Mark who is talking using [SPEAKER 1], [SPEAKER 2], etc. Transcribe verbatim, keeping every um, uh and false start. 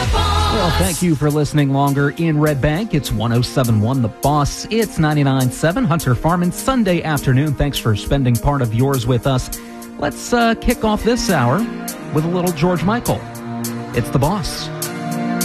[SPEAKER 1] Well, thank you for listening longer in Red Bank. It's one oh seven point one The Boss. It's ninety-nine point seven Hunter Farming Sunday afternoon. Thanks for spending part of yours with us. Let's uh, kick off this hour with a little George Michael. It's The Boss.